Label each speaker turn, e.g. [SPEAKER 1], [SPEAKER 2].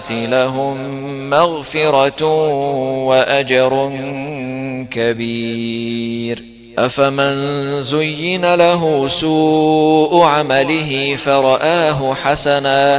[SPEAKER 1] لهم مغفرة وأجر كبير. أفمن زين له سوء عمله فرآه حسنا